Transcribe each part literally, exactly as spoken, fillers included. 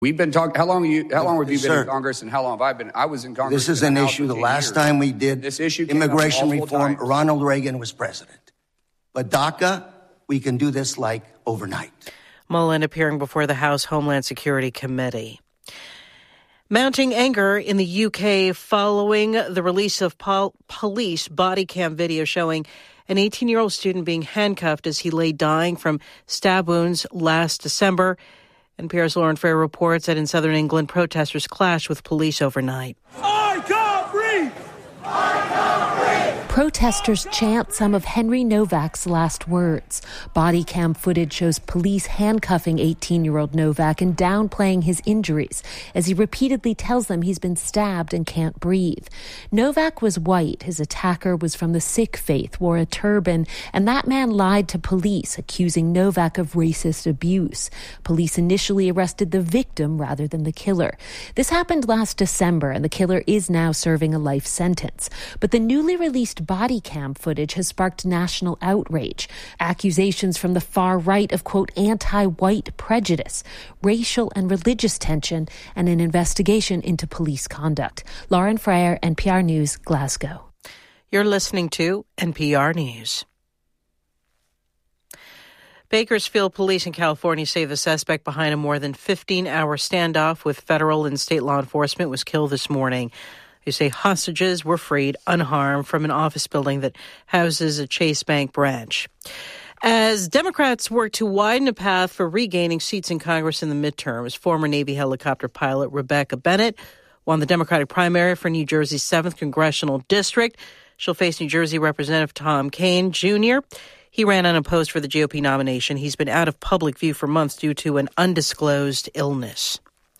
We've been talking. How long? Have you, how long have you Yes, been sir. in Congress, and how long have I been? I was in Congress. This is in an the House issue. for The ten last years. time we did this issue came up immigration multiple reform, times. Ronald Reagan was president. But DACA, we can do this like overnight. Mullen appearing before the House Homeland Security Committee. Mounting anger in the U K following the release of pol- police body cam video showing an eighteen-year-old student being handcuffed as he lay dying from stab wounds last December. N P R's Lauren Frayer reports that in southern England, protesters clashed with police overnight. I can't breathe! I can't breathe! Protesters chant some of Henry Novak's last words. Body cam footage shows police handcuffing eighteen-year-old Novak and downplaying his injuries as he repeatedly tells them he's been stabbed and can't breathe. Novak was white. His attacker was from the Sikh faith, wore a turban, and that man lied to police, accusing Novak of racist abuse. Police initially arrested the victim rather than the killer. This happened last December, and the killer is now serving a life sentence. But the newly released body cam footage has sparked national outrage. Accusations from the far right of, quote, anti-white prejudice, racial and religious tension, and an investigation into police conduct. Lauren Frayer, N P R News, Glasgow. You're listening to N P R News. Bakersfield police in California say the suspect behind a more than fifteen-hour standoff with federal and state law enforcement was killed this morning. They say hostages were freed unharmed from an office building that houses a Chase Bank branch. As Democrats work to widen a path for regaining seats in Congress in the midterms, former Navy helicopter pilot Rebecca Bennett won the Democratic primary for New Jersey's seventh Congressional District. She'll face New Jersey Representative Tom Kean, Junior He ran unopposed for the G O P nomination. He's been out of public view for months due to an undisclosed illness.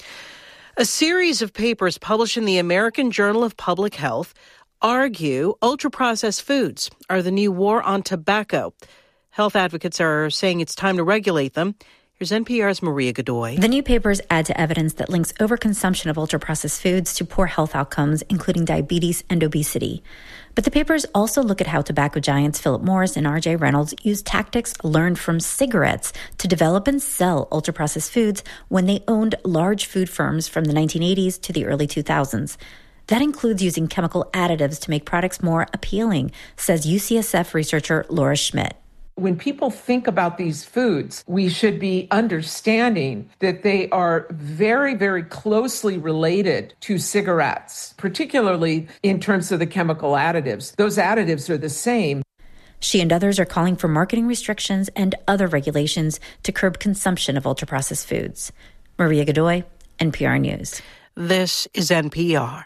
A series of papers published in the American Journal of Public Health argue ultra-processed foods are the new war on tobacco. Health advocates are saying it's time to regulate them. Here's N P R's Maria Godoy. The new papers add to evidence that links overconsumption of ultra-processed foods to poor health outcomes, including diabetes and obesity. But the papers also look at how tobacco giants Philip Morris and R J Reynolds used tactics learned from cigarettes to develop and sell ultra-processed foods when they owned large food firms from the nineteen eighties to the early two thousands. That includes using chemical additives to make products more appealing, says U C S F researcher Laura Schmidt. When people think about these foods, we should be understanding that they are very, very closely related to cigarettes, particularly in terms of the chemical additives. Those additives are the same. She and others are calling for marketing restrictions and other regulations to curb consumption of ultra-processed foods. Maria Godoy, N P R News. This is N P R.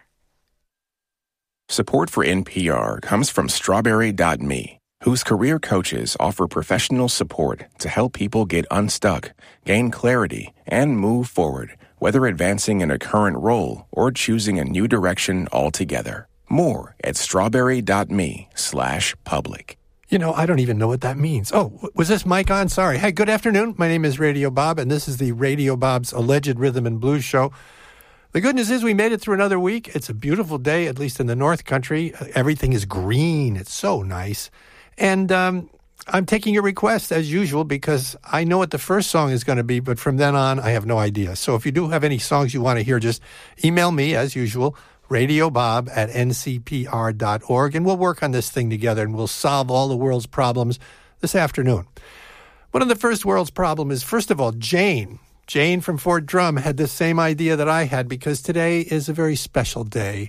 Support for N P R comes from Strawberry dot me, whose career coaches offer professional support to help people get unstuck, gain clarity, and move forward, whether advancing in a current role or choosing a new direction altogether. More at strawberry dot me slash public. You know, I don't even know what that means. Oh, was this mic on? Sorry. Hey, good afternoon. My name is Radio Bob, and this is the Radio Bob's Alleged Rhythm and Blues Show. The good news is we made it through another week. It's a beautiful day, at least in the North Country. Everything is green. It's so nice. And um, I'm taking your request, as usual, because I know what the first song is going to be, but from then on, I have no idea. So if you do have any songs you want to hear, just email me, as usual, radiobob at n c p r dot org, and we'll work on this thing together, and we'll solve all the world's problems this afternoon. One of the first world's problem is, first of all, Jane. Jane from Fort Drum had the same idea that I had, because today is a very special day.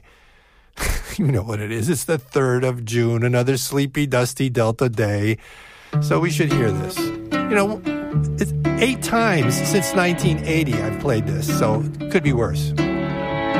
You know what it is. It's the third of June, another sleepy, dusty Delta day. So we should hear this. You know, it's eight times since nineteen eighty I've played this, so it could be worse.